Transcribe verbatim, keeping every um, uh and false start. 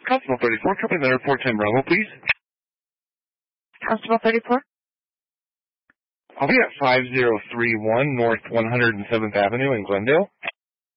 Constable thirty-four, copy the report ten Bravo, please. Constable thirty-four? I'll be at five zero three one North one hundred seventh Avenue in Glendale.